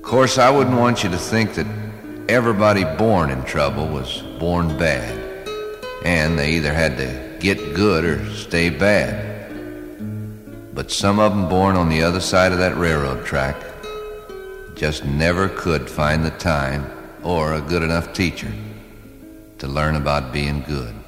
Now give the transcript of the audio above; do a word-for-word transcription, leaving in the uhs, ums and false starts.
Of course, I wouldn't want you to think that everybody born in trouble was born bad, and they either had to get good or stay bad. But some of them born on the other side of that railroad track just never could find the time or a good enough teacher to learn about being good.